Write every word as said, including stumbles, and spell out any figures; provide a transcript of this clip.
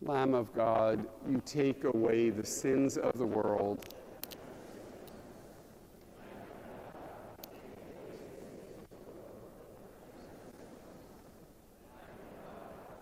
Lamb of God, you take away the sins of the world.